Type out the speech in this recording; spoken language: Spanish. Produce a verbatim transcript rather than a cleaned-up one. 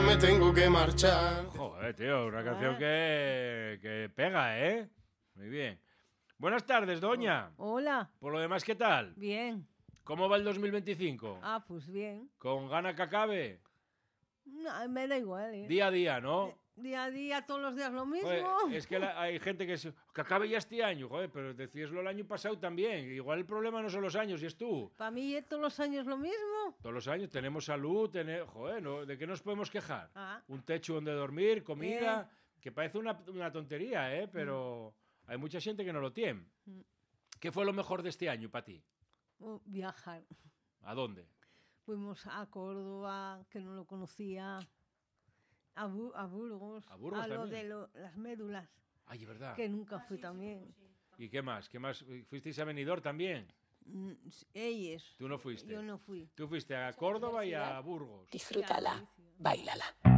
me tengo que marchar. Joder, tío, una canción que, que pega, ¿eh? Muy bien. Buenas tardes, doña. Hola. Por lo demás, ¿qué tal? Bien. ¿Cómo va el dos mil veinticinco? Ah, pues bien. ¿Con gana que acabe? No, me da igual, ¿eh? Día a día, ¿no? Día a día, todos los días lo mismo. Joder, es que la, hay gente que, se, que acabe ya este año, joder, pero decíaslo el año pasado también. Igual el problema no son los años, y es tú. Para mí es todos los años lo mismo. Todos los años tenemos salud, tenemos, joder, ¿no? ¿De qué nos podemos quejar? Ah. Un techo donde dormir, comida, Eh. que parece una, una tontería, ¿eh? Pero mm. hay mucha gente que no lo tiene. Mm. ¿Qué fue lo mejor de este año para ti? Oh, viajar. ¿A dónde? Fuimos a Córdoba, que no lo conocía. A, Bu a Burgos, a, Burgos a lo también. de lo, las médulas. Ay, ¿verdad? Que nunca fui ah, sí, también. Sí, sí, ¿Y qué más? ¿Qué más? ¿Fuisteis a Benidorm también? Mm, ellos. ¿Tú no fuiste? Yo no fui. Tú fuiste a Córdoba y a Burgos. Disfrútala, báilala.